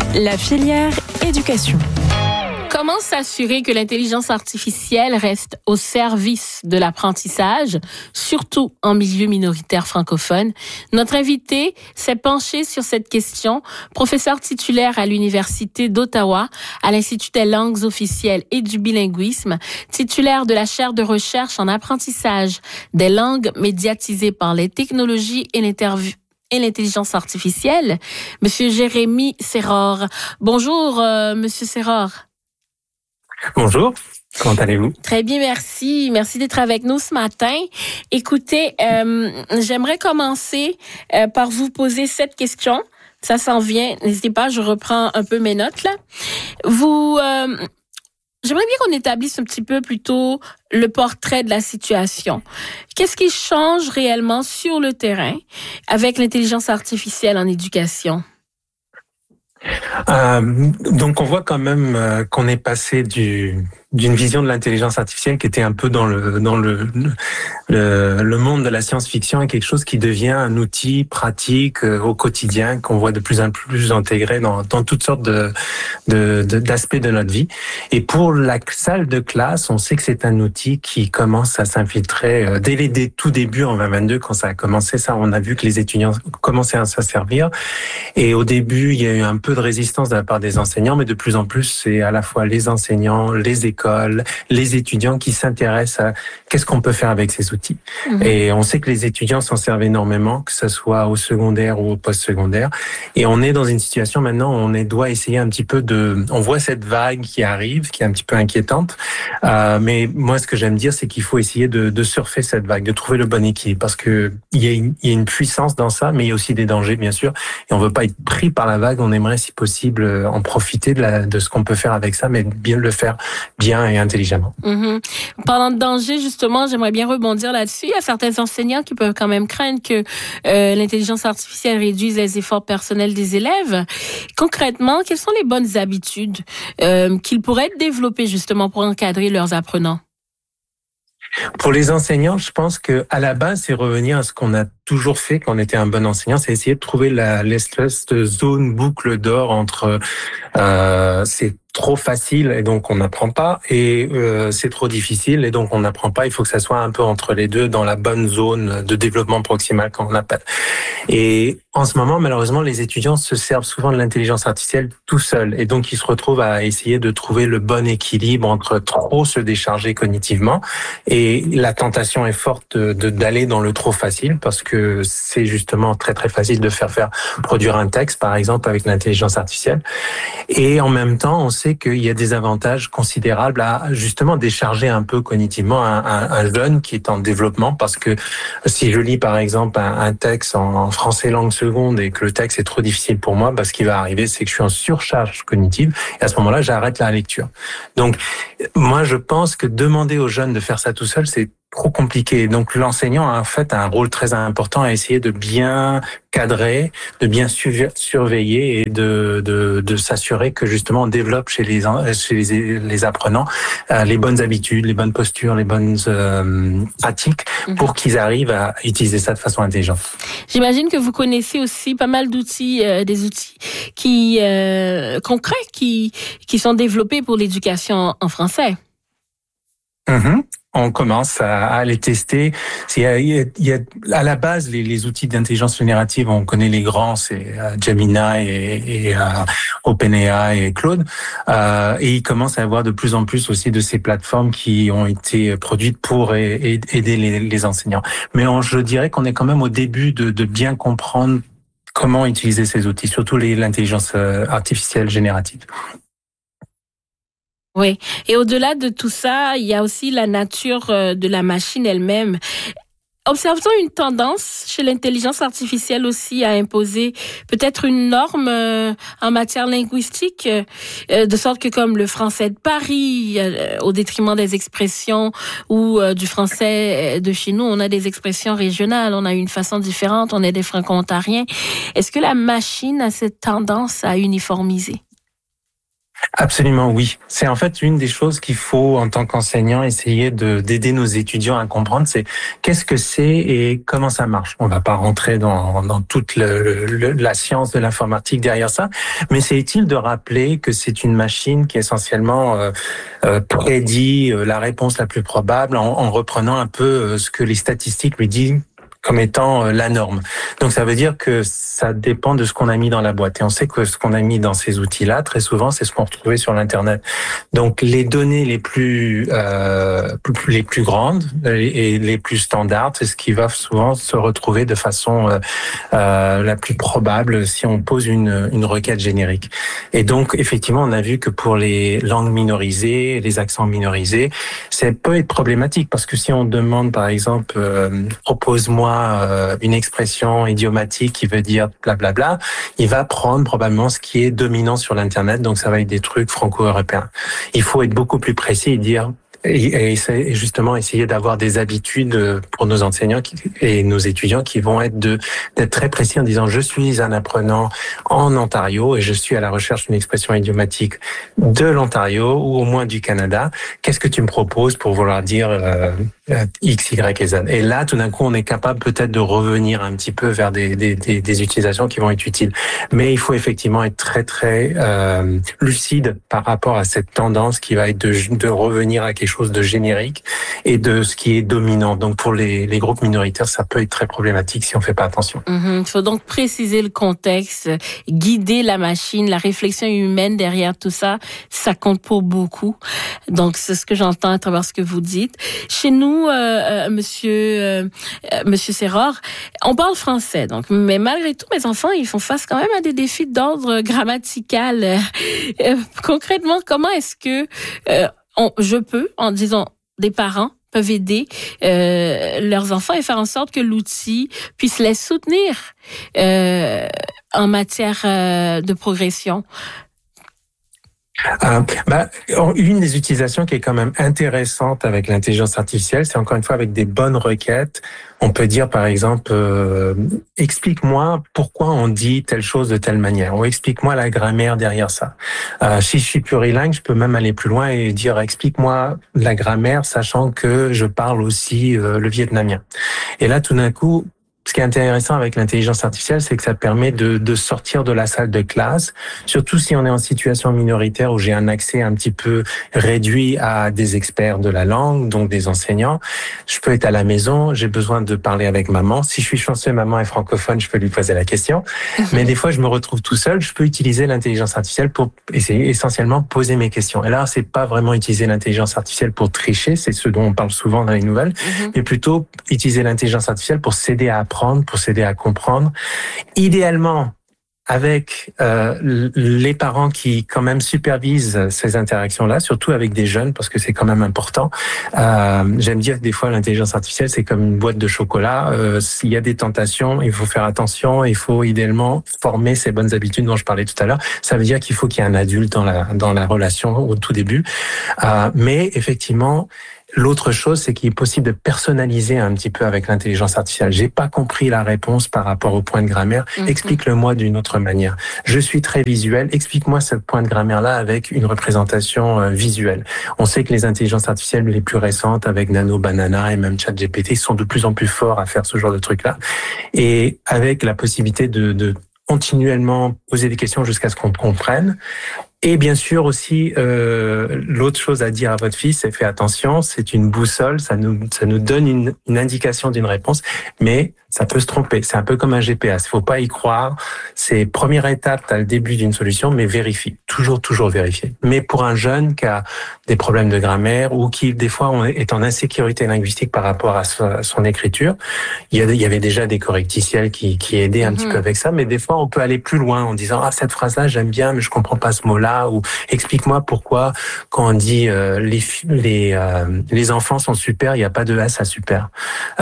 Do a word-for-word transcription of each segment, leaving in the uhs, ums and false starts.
La filière éducation. Comment s'assurer que l'intelligence artificielle reste au service de l'apprentissage, surtout en milieu minoritaire francophone? Notre invité s'est penché sur cette question, professeur titulaire à l'Université d'Ottawa, à l'Institut des langues officielles et du bilinguisme, titulaire de la chaire de recherche en apprentissage des langues médiatisées par les technologies et l'interview et l'intelligence artificielle, Monsieur Jérémy Serror. Bonjour, euh, Monsieur Serror. Bonjour, comment allez-vous? Très bien, merci. Merci d'être avec nous ce matin. Écoutez, euh, j'aimerais commencer euh, par vous poser cette question. Ça s'en vient. N'hésitez pas, je reprends un peu mes notes là. Vous, euh, j'aimerais bien qu'on établisse un petit peu plutôt le portrait de la situation. Qu'est-ce qui change réellement sur le terrain avec l'intelligence artificielle en éducation? Euh, donc on voit quand même euh, qu'on est passé du d'une vision de l'intelligence artificielle qui était un peu dans le dans le le, le monde de la science-fiction à quelque chose qui devient un outil pratique euh, au quotidien qu'on voit de plus en plus intégré dans dans toutes sortes de, de, de d'aspects de notre vie. Et pour la salle de classe, on sait que c'est un outil qui commence à s'infiltrer euh, dès les tout débuts en vingt vingt-deux quand ça a commencé. Ça, on a vu que les étudiants commençaient à s'en servir. Et au début, il y a eu un peu de résistance de la part des enseignants, mais de plus en plus, c'est à la fois les enseignants, les écoles, les étudiants qui s'intéressent à qu'est-ce qu'on peut faire avec ces outils. Mmh. Et on sait que les étudiants s'en servent énormément, que ce soit au secondaire ou au post-secondaire. Et on est dans une situation maintenant où on est, doit essayer un petit peu de... On voit cette vague qui arrive, qui est un petit peu inquiétante. Euh, mais moi, ce que j'aime dire, c'est qu'il faut essayer de, de surfer cette vague, de trouver le bon équilibre. Parce que il y a une, il y a une puissance dans ça, mais il y a aussi des dangers, bien sûr. Et on veut pas être pris par la vague. On aimerait, si possible, en profiter de, la, de ce qu'on peut faire avec ça, mais bien le faire bien et intelligemment. Mm-hmm. Parlant de danger, justement, j'aimerais bien rebondir là-dessus. Il y a certains enseignants qui peuvent quand même craindre que euh, l'intelligence artificielle réduise les efforts personnels des élèves. Concrètement, quelles sont les bonnes habitudes euh, qu'ils pourraient développer justement pour encadrer leurs apprenants? Pour les enseignants, je pense que à la base, c'est revenir à ce qu'on a toujours fait quand on était un bon enseignant, c'est essayer de trouver la, l'espèce de zone boucle d'or entre euh, c'est trop facile et donc on n'apprend pas et euh, c'est trop difficile et donc on n'apprend pas. Il faut que ça soit un peu entre les deux dans la bonne zone de développement proximal comme on appelle. Et en ce moment, malheureusement, les étudiants se servent souvent de l'intelligence artificielle tout seuls et donc ils se retrouvent à essayer de trouver le bon équilibre entre trop se décharger cognitivement et la tentation est forte de, de, d'aller dans le trop facile parce que c'est justement très très facile de faire faire produire un texte par exemple avec l'intelligence artificielle et en même temps on sait qu'il y a des avantages considérables à justement décharger un peu cognitivement un, un, un jeune qui est en développement parce que si je lis par exemple un, un texte en, en français langue seconde et que le texte est trop difficile pour moi, bah, ce qui va arriver c'est que je suis en surcharge cognitive et à ce moment-là j'arrête la lecture. Donc moi je pense que demander aux jeunes de faire ça tout seul c'est trop compliqué. Donc l'enseignant a en fait un rôle très important à essayer de bien cadrer, de bien surveiller et de de, de s'assurer que justement on développe chez les chez les, les apprenants euh, les bonnes habitudes, les bonnes postures, les bonnes euh, pratiques pour qu'ils arrivent à utiliser ça de façon intelligente. J'imagine que vous connaissez aussi pas mal d'outils, euh, des outils qui euh, concrets qui qui sont développés pour l'éducation en français. Mm-hmm. On commence à, à les tester. Il y a, il y a à la base les, les outils d'intelligence générative. On connaît les grands, c'est euh, Gemini et, et euh, OpenAI et Claude. Euh, et il commence à y avoir de plus en plus aussi de ces plateformes qui ont été produites pour a, a, aider les, les enseignants. Mais on, je dirais qu'on est quand même au début de, de bien comprendre comment utiliser ces outils, surtout les, l'intelligence artificielle générative. Oui. Et au-delà de tout ça, il y a aussi la nature de la machine elle-même. Observe-t-on une tendance chez l'intelligence artificielle aussi à imposer peut-être une norme euh, en matière linguistique, euh, de sorte que comme le français de Paris, euh, au détriment des expressions ou euh, du français de chez nous, on a des expressions régionales, on a une façon différente, on est des franco-ontariens. Est-ce que la machine a cette tendance à uniformiser? Absolument, oui. C'est en fait une des choses qu'il faut, en tant qu'enseignant, essayer de d'aider nos étudiants à comprendre. C'est qu'est-ce que c'est et comment ça marche. On va pas rentrer dans dans toute le, le, la science de l'informatique derrière ça, mais c'est utile de rappeler que c'est une machine qui essentiellement euh, euh, prédit la réponse la plus probable en, en reprenant un peu ce que les statistiques lui disent comme étant la norme. Donc ça veut dire que ça dépend de ce qu'on a mis dans la boîte. Et on sait que ce qu'on a mis dans ces outils-là, très souvent, c'est ce qu'on retrouvait sur l'Internet. Donc les données les plus euh, les plus grandes et les plus standards, c'est ce qui va souvent se retrouver de façon euh, euh, la plus probable si on pose une, une requête générique. Et donc effectivement, on a vu que pour les langues minorisées, les accents minorisés, ça peut être problématique parce que si on demande par exemple euh, propose-moi une expression idiomatique qui veut dire blablabla, il va prendre probablement ce qui est dominant sur l'Internet, donc ça va être des trucs franco-européens. Il faut être beaucoup plus précis et dire et justement essayer d'avoir des habitudes pour nos enseignants et nos étudiants qui vont être de d'être très précis en disant je suis un apprenant en Ontario et je suis à la recherche d'une expression idiomatique de l'Ontario ou au moins du Canada. Qu'est-ce que tu me proposes pour vouloir dire euh, X, Y et Z? Et là, tout d'un coup, on est capable peut-être de revenir un petit peu vers des, des, des, des utilisations qui vont être utiles. Mais il faut effectivement être très très euh, lucide par rapport à cette tendance qui va être de, de revenir à quelque chose de générique et de ce qui est dominant. Donc pour les, les groupes minoritaires, ça peut être très problématique si on fait pas attention. Mm-hmm. Il faut donc préciser le contexte, guider la machine, la réflexion humaine derrière tout ça, ça compte pour beaucoup. Donc c'est ce que j'entends à travers ce que vous dites. Chez nous, euh, euh, Monsieur euh, Monsieur Serror, on parle français, donc, mais malgré tout, mes enfants, ils font face quand même à des défis d'ordre grammatical. Euh, concrètement, comment est-ce que euh, On, je peux, en disant des parents peuvent aider euh, leurs enfants et faire en sorte que l'outil puisse les soutenir euh, en matière euh, de progression. Euh, bah, une des utilisations qui est quand même intéressante avec l'intelligence artificielle, c'est encore une fois avec des bonnes requêtes. On peut dire par exemple, euh, explique-moi pourquoi on dit telle chose de telle manière, ou explique-moi la grammaire derrière ça. Euh, si je suis plurilingue, je peux même aller plus loin et dire explique-moi la grammaire, sachant que je parle aussi euh, le vietnamien. Et là, tout d'un coup, ce qui est intéressant avec l'intelligence artificielle, c'est que ça permet de, de sortir de la salle de classe, surtout si on est en situation minoritaire où j'ai un accès un petit peu réduit à des experts de la langue, donc des enseignants. Je peux être à la maison, j'ai besoin de parler avec maman. Si je suis chanceux, maman est francophone, je peux lui poser la question. Mais des fois, je me retrouve tout seul, je peux utiliser l'intelligence artificielle pour essayer essentiellement poser mes questions. Et là, c'est pas vraiment utiliser l'intelligence artificielle pour tricher, c'est ce dont on parle souvent dans les nouvelles, mm-hmm. mais plutôt utiliser l'intelligence artificielle pour s'aider à apprendre, pour s'aider à comprendre. Idéalement, avec euh, les parents qui quand même supervisent ces interactions-là, surtout avec des jeunes, parce que c'est quand même important. Euh, j'aime dire que des fois, l'intelligence artificielle, c'est comme une boîte de chocolat. Euh, s'il y a des tentations, il faut faire attention. Il faut idéalement former ces bonnes habitudes dont je parlais tout à l'heure. Ça veut dire qu'il faut qu'il y ait un adulte dans la, dans la relation au tout début. Euh, mais effectivement, l'autre chose, c'est qu'il est possible de personnaliser un petit peu avec l'intelligence artificielle. J'ai pas compris la réponse par rapport au point de grammaire. Mm-hmm. Explique-le-moi d'une autre manière. Je suis très visuel. Explique-moi ce point de grammaire-là avec une représentation euh, visuelle. On sait que les intelligences artificielles les plus récentes, avec Nano, Banana et même ChatGPT, sont de plus en plus forts à faire ce genre de trucs-là. Et avec la possibilité de, de continuellement poser des questions jusqu'à ce qu'on comprenne. Et bien sûr aussi, euh, l'autre chose à dire à votre fils, c'est fais attention, c'est une boussole, ça nous ça nous donne une, une indication d'une réponse, mais ça peut se tromper. C'est un peu comme un G P S, il faut pas y croire. C'est première étape, tu as le début d'une solution, mais vérifie, toujours toujours vérifier. Mais pour un jeune qui a des problèmes de grammaire ou qui des fois est en insécurité linguistique par rapport à son écriture, il y, a, il y avait déjà des correcticiels qui qui aidaient un mmh. petit peu avec ça, mais des fois on peut aller plus loin en disant ah cette phrase-là j'aime bien, mais je comprends pas ce mot-là. Ou explique-moi pourquoi quand on dit euh, les les euh, les enfants sont super, il n'y a pas de S à super.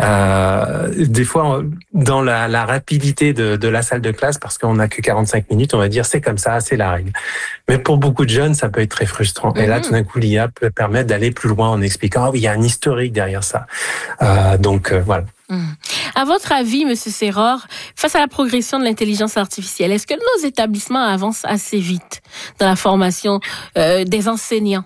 Euh, des fois, dans la, la rapidité de, de la salle de classe, parce qu'on n'a que quarante-cinq minutes, on va dire c'est comme ça, c'est la règle. Mais pour beaucoup de jeunes, ça peut être très frustrant. Mm-hmm. Et là, tout d'un coup, l'I A peut permettre d'aller plus loin en expliquant ah oui, il y a un historique derrière ça. Euh, donc euh, voilà. Mmh. À votre avis, Monsieur Serror, face à la progression de l'intelligence artificielle, est-ce que nos établissements avancent assez vite dans la formation euh, des enseignants?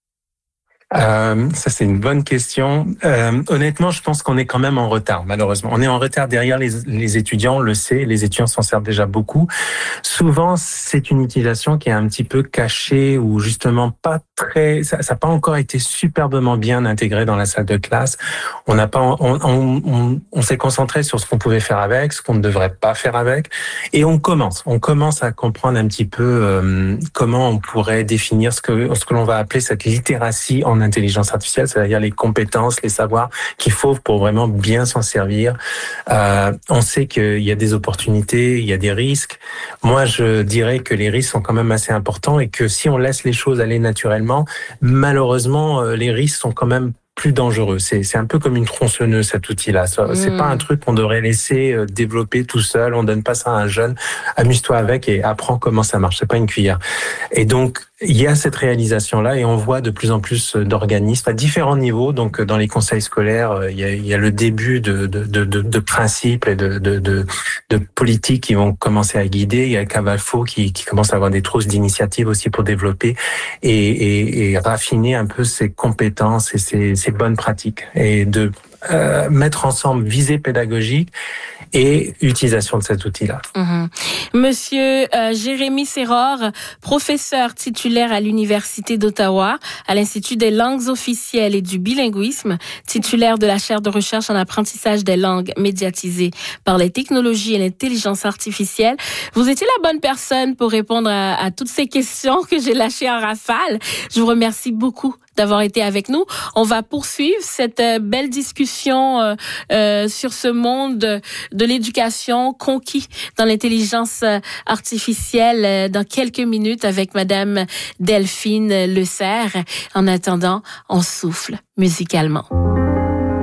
Euh, ça, c'est une bonne question. Euh, honnêtement, je pense qu'on est quand même en retard, malheureusement. On est en retard derrière les, les étudiants, on le sait, les étudiants s'en servent déjà beaucoup. Souvent, c'est une utilisation qui est un petit peu cachée ou justement pas très... Ça n'a pas encore été superbement bien intégré dans la salle de classe. On n'a pas, on, on, on, on s'est concentré sur ce qu'on pouvait faire avec, ce qu'on ne devrait pas faire avec, et on commence. On commence à comprendre un petit peu euh, comment on pourrait définir ce que ce que l'on va appeler cette littératie en intelligence artificielle, c'est-à-dire les compétences, les savoirs qu'il faut pour vraiment bien s'en servir. Euh, on sait qu'il y a des opportunités, il y a des risques. Moi, je dirais que les risques sont quand même assez importants et que si on laisse les choses aller naturellement, malheureusement, les risques sont quand même plus dangereux. C'est, c'est un peu comme une tronçonneuse, cet outil-là. C'est mmh. pas un truc qu'on devrait laisser développer tout seul. On donne pas ça à un jeune. Amuse-toi avec et apprends comment ça marche. C'est pas une cuillère. Et donc, il y a cette réalisation-là et on voit de plus en plus d'organismes à différents niveaux. Donc, dans les conseils scolaires, il y a, il y a le début de, de, de, de, de principes et de, de, de, de politiques qui vont commencer à guider. Il y a Cavalfo qui, qui commence à avoir des trousses d'initiatives aussi pour développer et, et, et raffiner un peu ses compétences et ses, ses bonnes pratiques et de euh, mettre ensemble visée pédagogique et utilisation de cet outil-là. Mmh. Monsieur euh, Jérémy Serror, professeur titulaire à l'Université d'Ottawa, à l'Institut des langues officielles et du bilinguisme, titulaire de la chaire de recherche en apprentissage des langues médiatisées par les technologies et l'intelligence artificielle. Vous étiez la bonne personne pour répondre à, à toutes ces questions que j'ai lâchées en rafale. Je vous remercie beaucoup d'avoir été avec nous. On va poursuivre cette belle discussion euh, euh, sur ce monde de l'éducation conquis dans l'intelligence artificielle dans quelques minutes avec Madame Delphine Le Serre. En attendant, on souffle musicalement.